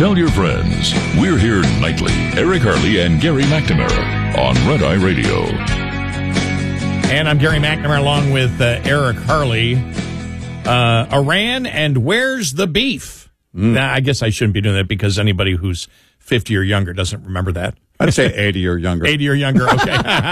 Tell your friends. We're here nightly. Eric Harley and Gary McNamara on Red Eye Radio. And I'm Gary McNamara along with Eric Harley. Iran and where's the beef? Now, I guess I shouldn't be doing that because anybody who's 50 or younger doesn't remember that. I'd say 80 or younger. 80 or younger, okay.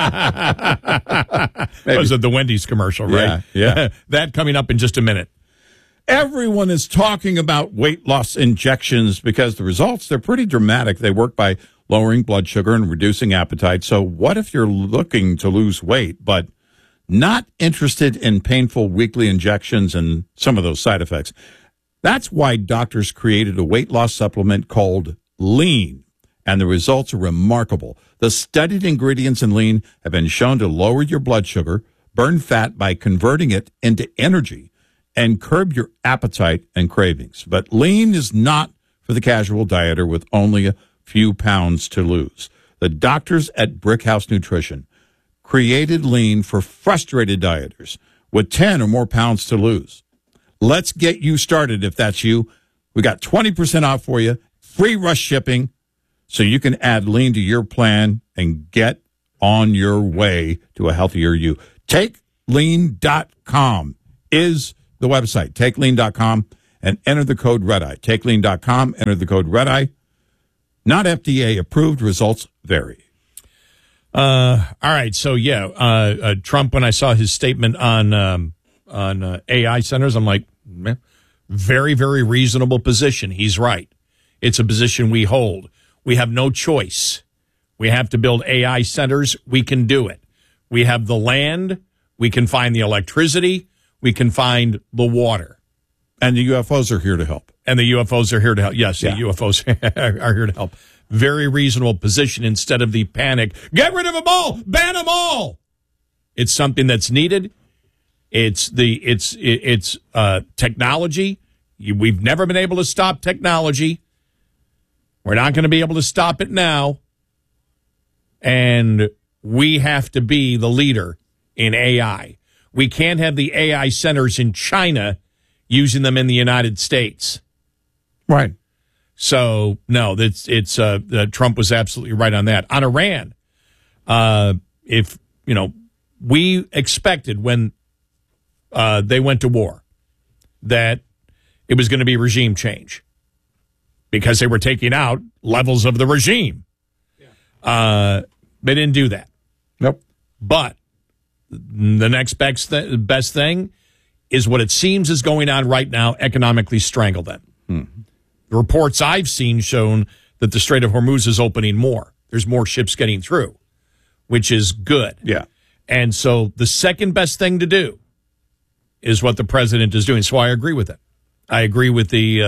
That was the Wendy's commercial, right? Yeah. That coming up in just a minute. Everyone is talking about weight loss injections because the results, they're pretty dramatic. They work by lowering blood sugar and reducing appetite. So what if you're looking to lose weight, but not interested in painful weekly injections and some of those side effects? That's why doctors created a weight loss supplement called Lean, and the results are remarkable. The studied ingredients in Lean have been shown to lower your blood sugar, burn fat by converting it into energy, and curb your appetite and cravings. But Lean is not for the casual dieter with only a few pounds to lose. The doctors at Brickhouse Nutrition created Lean for frustrated dieters with 10 or more pounds to lose. Let's get you started if that's you. We got 20% off for you, free rush shipping, so you can add Lean to your plan and get on your way to a healthier you. TakeLean.com is the website. TakeLean.com and enter the code REDEYE. TakeLean.com, enter the code REDEYE. Not FDA approved. Results vary. All right. So, Trump, when I saw his statement on AI centers, I'm like, very, very reasonable position. He's right. It's a position we hold. We have no choice. We have to build AI centers. We can do it. We have the land. We can find the electricity. We can find the water. And the UFOs are here to help. And the UFOs are here to help. Yes, the UFOs are here to help. Very reasonable position instead of the panic. Get rid of them all. Ban them all. It's something that's needed. It's technology. We've never been able to stop technology. We're not going to be able to stop it now. And we have to be the leader in AI. We can't have the AI centers in China using them in the United States. Right. So, no, Trump was absolutely right on that. On Iran, we expected when they went to war that it was going to be regime change because they were taking out levels of the regime. Yeah. They didn't do that. Nope. But the next best thing is what it seems is going on right now, economically strangle them. Mm-hmm. The reports I've seen shown that the Strait of Hormuz is opening more. There's more ships getting through, which is good. Yeah. And so the second best thing to do is what the president is doing. So I agree with it. I agree with the,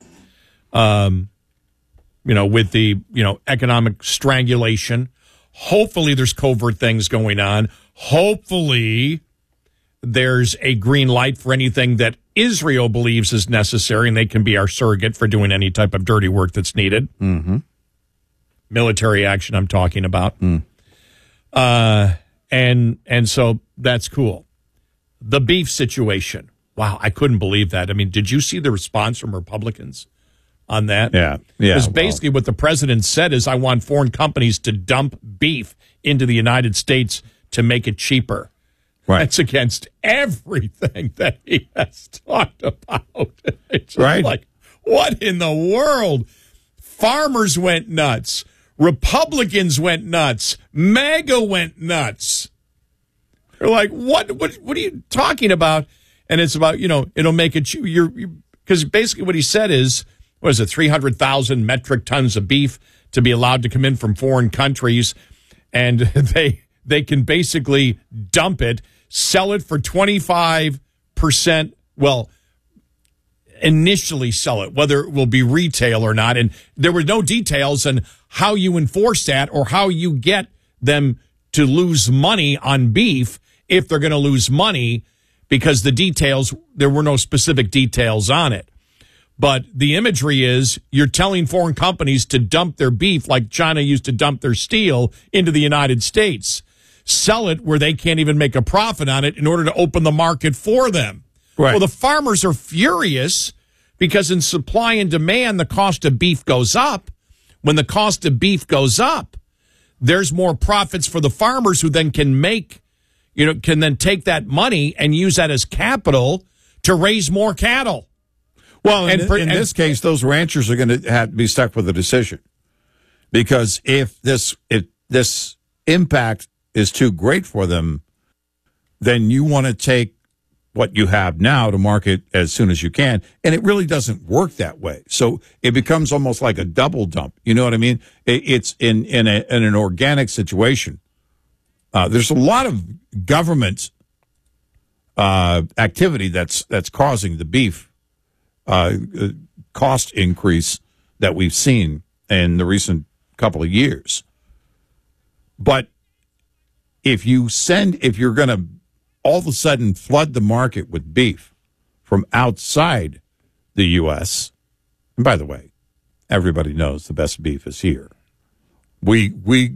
economic strangulation. Hopefully there's covert things going on. Hopefully there's a green light for anything that Israel believes is necessary, and they can be our surrogate for doing any type of dirty work that's needed. Mm-hmm. Military action I'm talking about. Mm. And so that's cool. The beef situation. Wow, I couldn't believe that. I mean, did you see the response from Republicans on that? Yeah. Because basically what the president said is, I want foreign companies to dump beef into the United States to make it cheaper. Right. That's against everything that he has talked about. It's right. Like, what in the world? Farmers went nuts. Republicans went nuts. MAGA went nuts. They're like, what are you talking about? And it's about, it'll make it cheaper. Because basically what he said is, 300,000 metric tons of beef to be allowed to come in from foreign countries. And they can basically dump it, sell it for 25%. Well, initially sell it, whether it will be retail or not. And there were no details on how you enforce that or how you get them to lose money on beef if they're going to lose money, because there were no specific details on it. But the imagery is you're telling foreign companies to dump their beef like China used to dump their steel into the United States. Sell it where they can't even make a profit on it in order to open the market for them. Right. Well, the farmers are furious Because in supply and demand, the cost of beef goes up. When the cost of beef goes up, there's more profits for the farmers who then can can then take that money and use that as capital to raise more cattle. Well, in this case, those ranchers are going to have to be stuck with a decision, because if this impact is too great for them, then you want to take what you have now to market as soon as you can, and it really doesn't work that way. So it becomes almost like a double dump. You know what I mean? It's in an organic situation. There's a lot of government activity that's causing the beef cost increase that we've seen in the recent couple of years. But if you're going to all of a sudden flood the market with beef from outside the U.S., and by the way, everybody knows the best beef is here. You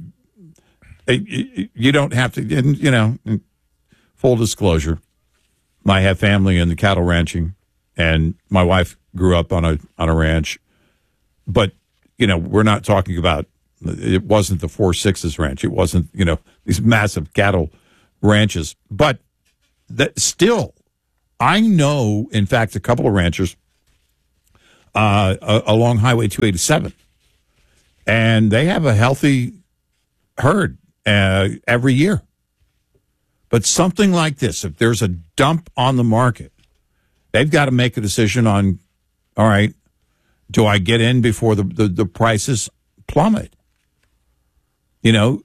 don't have to, full disclosure, I have family in the cattle ranching, and my wife grew up on a ranch, but we're not talking about, it wasn't the 4-6s ranch. It wasn't, these massive cattle ranches, but that still, I know, in fact, a couple of ranchers along Highway 287, and they have a healthy herd every year. But something like this, if there's a dump on the market, they've got to make a decision on, all right, do I get in before the prices plummet? You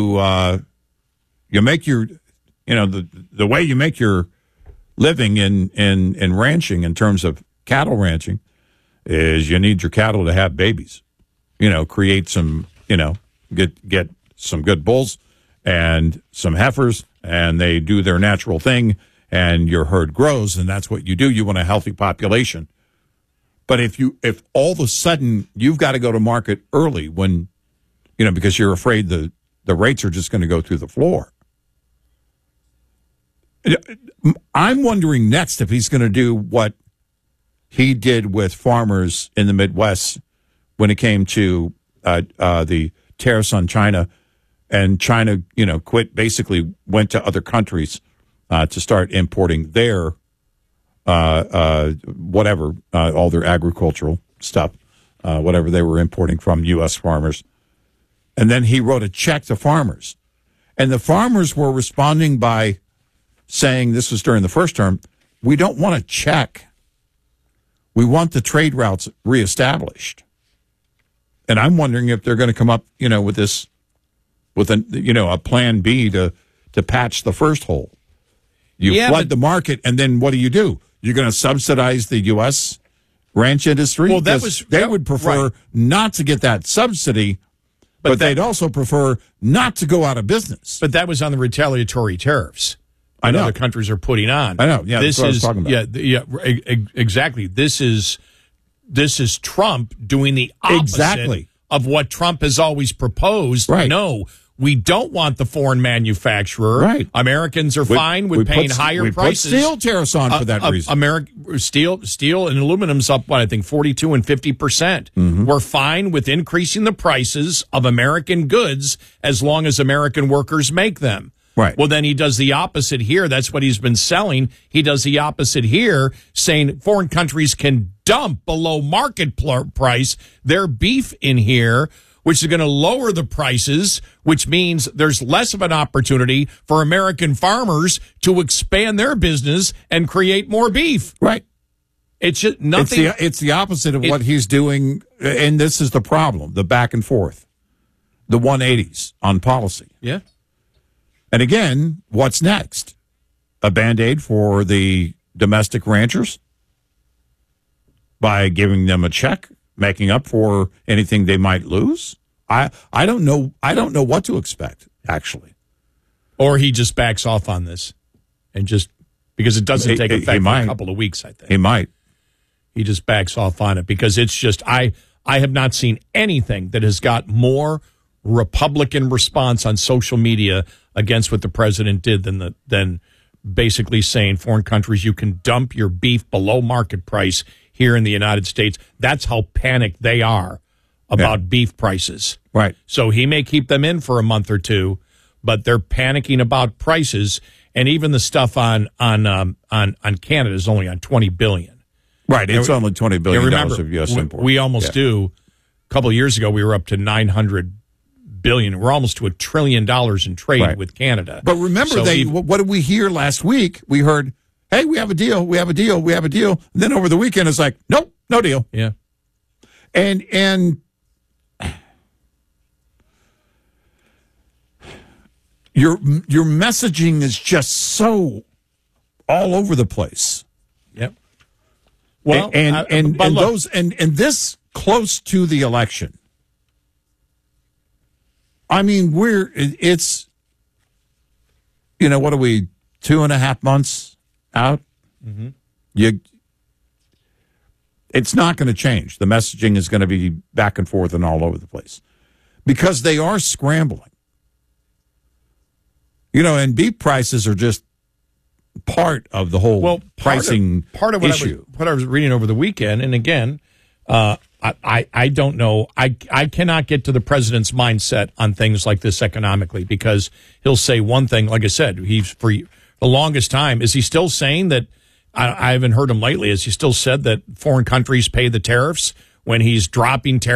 make your, the way you make your living in ranching, in terms of cattle ranching, is you need your cattle to have babies. Create some, get some good bulls and some heifers, and they do their natural thing, and your herd grows, and that's what you do. You want a healthy population. But if all of a sudden you've got to go to market early when, because you're afraid the rates are just going to go through the floor. I'm wondering next if he's going to do what he did with farmers in the Midwest when it came to the tariffs on China, and China, basically went to other countries to start importing their all their agricultural stuff, whatever they were importing from U.S. farmers. And then he wrote a check to farmers. And the farmers were responding by saying, this was during the first term, we don't want a check. We want the trade routes reestablished. And I'm wondering if they're going to come up, with this, with a plan B to patch the first hole. You flood the market, and then what do? You're going to subsidize the U.S. ranch industry? Well, they would prefer not to get that subsidy, but they'd also prefer not to go out of business. But that was on the retaliatory tariffs that other countries are putting on. I know. Yeah, that's what I was talking about. Exactly. This is Trump doing the opposite of what Trump has always proposed. Right. No, we don't want the foreign manufacturer. Right. Americans are fine with paying higher prices. We put steel tariffs on for that reason. Steel and aluminum's up, 42 and 50%. Mm-hmm. We're fine with increasing the prices of American goods as long as American workers make them. Right. Well, then he does the opposite here. That's what he's been selling. He does the opposite here, saying foreign countries can dump below market price their beef in here, which is going to lower the prices, which means there's less of an opportunity for American farmers to expand their business and create more beef. Right. It's just nothing. It's the opposite of what he's doing, and this is the problem, the back and forth, the 180s on policy. Yeah. And again, what's next? A Band-Aid for the domestic ranchers by giving them a check, making up for anything they might lose? I don't know. I don't know what to expect, actually. Or he just backs off on this, and just because it doesn't take effect for a couple of weeks, I think. He might. He just backs off on it because it's just I have not seen anything that has got more Republican response on social media against what the president did than basically saying foreign countries, you can dump your beef below market price here in the United States. That's how panicked they are about beef prices. Right. So he may keep them in for a month or two, but they're panicking about prices, and even the stuff on Canada is only on $20 billion. Right. It's only $20 billion remember, of U.S. import. We almost do. A couple of years ago, we were up to $900 billion. We're almost to $1 trillion in trade with Canada. But remember, what did we hear last week? We heard, hey, we have a deal, we have a deal, we have a deal. And then over the weekend, it's like, nope, no deal. Yeah. And your messaging is just so all over the place. Yep. Well, and this close to the election. I mean, it's, what are we, 2.5 months out? Mm-hmm. It's not going to change. The messaging is going to be back and forth and all over the place because they are scrambling. And beef prices are just part of the whole pricing issue. What I was reading over the weekend, and again, I don't know. I cannot get to the president's mindset on things like this economically because he'll say one thing. Like I said, he's for the longest time. Is he still saying that? I haven't heard him lately. Has he still said that foreign countries pay the tariffs when he's dropping tariffs?